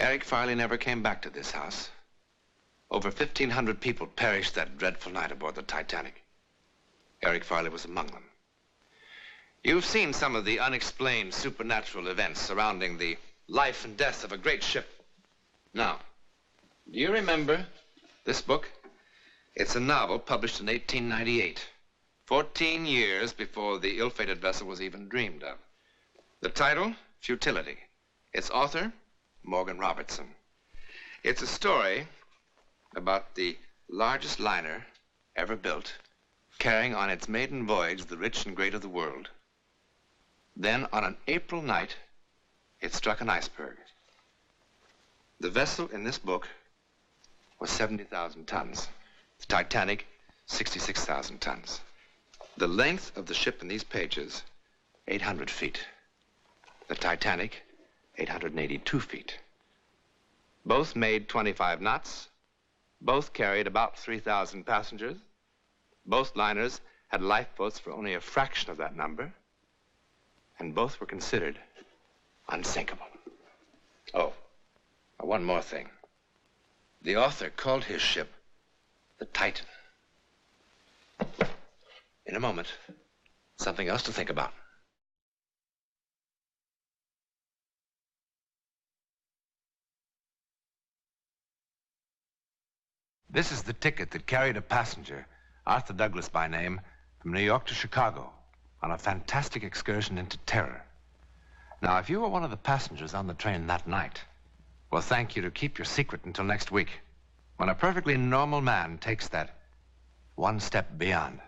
Eric Farley never came back to this house. Over 1,500 people perished that dreadful night aboard the Titanic. Eric Farley was among them. You've seen some of the unexplained supernatural events surrounding the life and death of a great ship. Now, do you remember this book? It's a novel published in 1898, 14 years before the ill-fated vessel was even dreamed of. The title, Futility. Its author, Morgan Robertson. It's a story about the largest liner ever built, carrying on its maiden voyage the rich and great of the world. Then, on an April night, it struck an iceberg. The vessel in this book was 70,000 tons. The Titanic, 66,000 tons. The length of the ship in these pages, 800 feet. The Titanic, 882 feet. Both made 25 knots. Both carried about 3,000 passengers. Both liners had lifeboats for only a fraction of that number. And both were considered unsinkable. Oh, one more thing. The author called his ship the Titan. In a moment, something else to think about. This is the ticket that carried a passenger, Arthur Douglas by name, from New York to Chicago on a fantastic excursion into terror. Now, if you were one of the passengers on the train that night, well, thank you to keep your secret until next week, when a perfectly normal man takes that one step beyond.